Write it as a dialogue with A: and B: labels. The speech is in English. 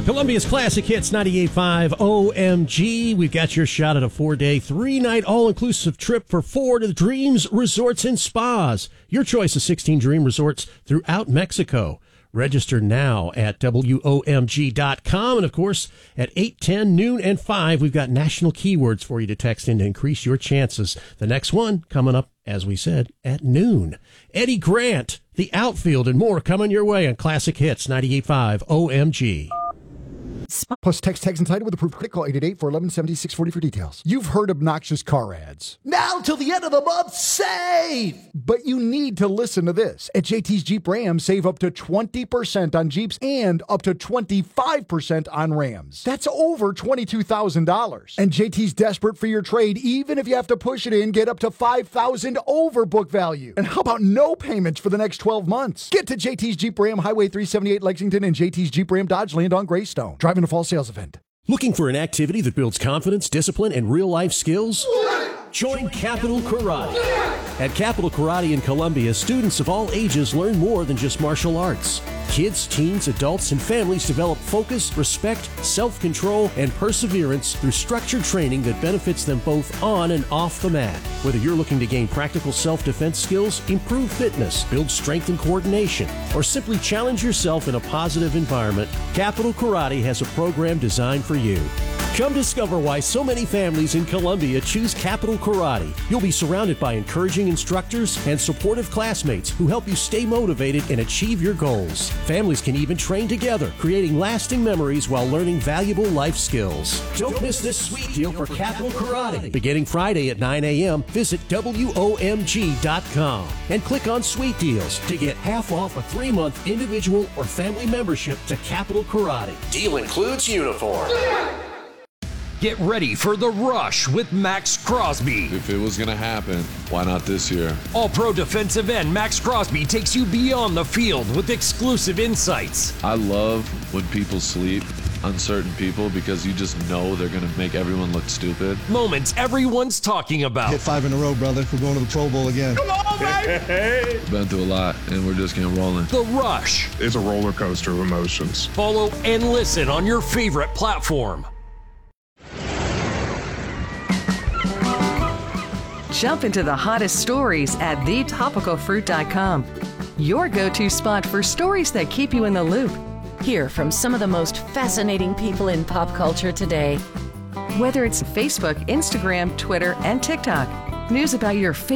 A: Columbia's Classic Hits 98.5 OMG. We've got your shot at a 4-day, 3-night all-inclusive trip for 4 to the Dreams Resorts and Spas. Your choice of 16 dream resorts throughout Mexico. Register now at WOMG.com. And, of course, at 8, 10, noon, and 5, we've got national keywords for you to text in to increase your chances. The next one coming up, as we said, at noon. Eddie Grant, The Outfield, and more coming your way on Classic Hits 98.5 OMG.
B: Plus text tags and title with approved credit. Call 888-411-7640 for details. You've heard obnoxious car ads.
C: Now till the end of the month, save!
B: But you need to listen to this. At JT's Jeep Ram, save up to 20% on Jeeps and up to 25% on Rams. That's over $22,000. And JT's desperate for your trade, even if you have to push it in, get up to $5,000 over book value. And how about no payments for the next 12 months? Get to JT's Jeep Ram, Highway 378 Lexington, and JT's Jeep Ram Dodge Land on Greystone. Driving a fall sales event.
A: Looking for an activity that builds confidence, discipline, and real-life skills? Join Capital Karate. At Capital Karate in Columbia, students of all ages learn more than just martial arts. Kids, teens, adults, and families develop focus, respect, self-control, and perseverance through structured training that benefits them both on and off the mat. Whether you're looking to gain practical self-defense skills, improve fitness, build strength and coordination, or simply challenge yourself in a positive environment, Capital Karate has a program designed for you. Come discover why so many families in Columbia choose Capital Karate. You'll be surrounded by encouraging instructors and supportive classmates who help you stay motivated and achieve your goals. Families can even train together, creating lasting memories while learning valuable life skills. Don't miss this sweet deal for Capital Karate. Beginning Friday at 9 a.m., visit WOMG.com and click on Sweet Deals to get half off a 3-month individual or family membership to Capital Karate. Deal includes uniform.
D: Get ready for The Rush with Max Crosby.
E: If it was going to happen, why not this year?
D: All-pro defensive end Max Crosby takes you beyond the field with exclusive insights.
E: I love when people sleep on certain people because you just know they're going to make everyone look stupid.
D: Moments everyone's talking about.
F: Hit 5 in a row, brother. We're going to the Pro Bowl again.
C: Come on, baby!
E: Been through a lot, and we're just getting rolling.
D: The Rush.
G: It's a roller coaster of emotions.
D: Follow and listen on your favorite platform.
H: Jump into the hottest stories at thetopicalfruit.com. Your go-to spot for stories that keep you in the loop.
I: Hear from some of the most fascinating people in pop culture today.
H: Whether it's Facebook, Instagram, Twitter, and TikTok, news about your favorite